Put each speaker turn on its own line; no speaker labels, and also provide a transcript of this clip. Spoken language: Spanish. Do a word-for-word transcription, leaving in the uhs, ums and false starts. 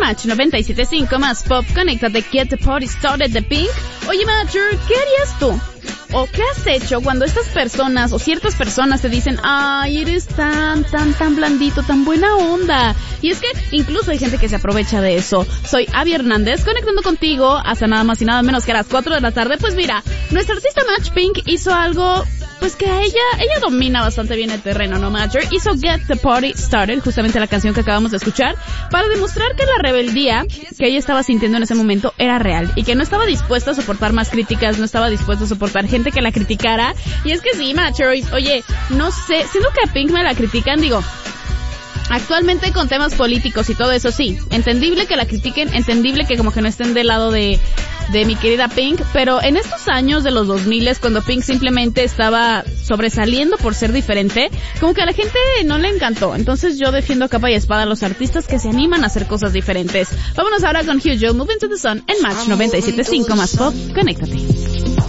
Match noventa y siete punto cinco más pop, conéctate, Get the Party Started de Pink. Oye, Matcher, ¿qué harías tú? ¿O qué has hecho cuando estas personas o ciertas personas te dicen, ay, eres tan, tan, tan blandito, tan buena onda? Y es que incluso hay gente que se aprovecha de eso. Soy Abby Hernández, conectando contigo hasta nada más y nada menos que a las cuatro de la tarde. Pues mira, nuestra artista Match Pink hizo algo, pues que a ella, ella domina bastante bien el terreno, ¿no, Matcher? Hizo Get the Party Started, justamente la canción que acabamos de escuchar, para demostrar que la rebeldía que ella estaba sintiendo en ese momento era real y que no estaba dispuesta a soportar más críticas, no estaba dispuesta a soportar gente que la criticara. Y es que sí, Matcher, oye, no sé, siendo que a Pink me la critican, digo, actualmente con temas políticos y todo eso, sí, entendible que la critiquen, entendible que como que no estén del lado de, de mi querida Pink, pero en estos años de los dos mil, cuando Pink simplemente estaba sobresaliendo por ser diferente, como que a la gente no le encantó. Entonces yo defiendo a capa y espada a los artistas que se animan a hacer cosas diferentes. Vámonos ahora con Hugh Joe, Move Into the Sun, en Match noventa y siete punto cinco más pop, conéctate.